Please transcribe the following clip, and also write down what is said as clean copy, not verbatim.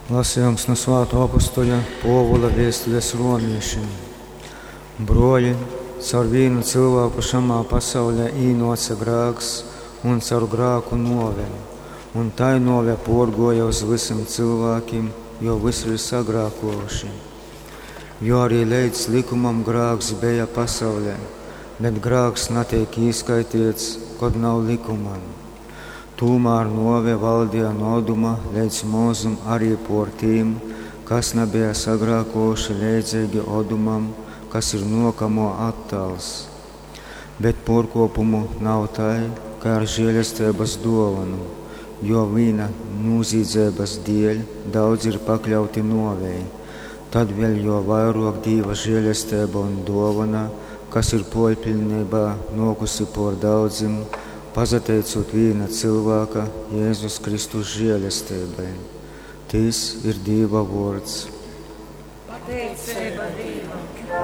Lasījums no Svētā apustuļa Pāvila vēstules romiešiem. Broļi, caur vienu cilvēku šamā pasaulē īnoca grēks un caur grēku nove. Un tai nove porgoja uz visiem cilvēkiem, jo visi ir sagrēkojuši. Jo arī līdz likumam grēks bija pasaulē, bet grēks netiek izskaitīts, kad nav likumam. Tomēr nove valdīja noduma līdz mūzum arī por tiem, kas nebija sagrēkojuši līdzīgi odumam, kas ir nokamo attēls. Bet porkopumu nav tai, kā ar žēlestības dāvanu, jo viena noziedzības dēļ daudz ir pakļauti novei. Tad vēl jo vairāk Dieva žēlestība un dāvana, kas ir poļpilnībā nokusi por daudzim, pazateicot viena cilvēka, Jēzus Kristus žēlestībai. Tas ir Dieva vārds. Pateicība Dievam.